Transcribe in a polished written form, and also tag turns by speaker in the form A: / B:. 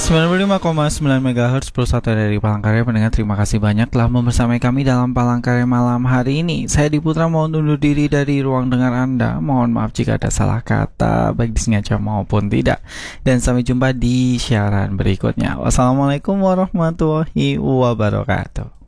A: 95,9 MHz Pulsator dari Palangkaraya. Pendengar, terima kasih banyak telah membersamai kami dalam Palangkaraya malam hari ini. Saya Diputra mohon undur diri dari ruang dengar Anda. Mohon maaf jika ada salah kata, baik disengaja maupun tidak. Dan sampai jumpa di siaran berikutnya. Wassalamualaikum warahmatullahi wabarakatuh.